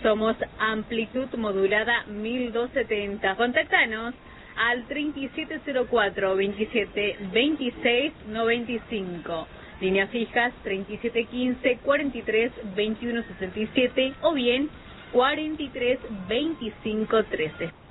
Somos Amplitud Modulada 1270. Contáctanos al 3704-2726-95. Líneas fijas 3715-432167 o bien 432513.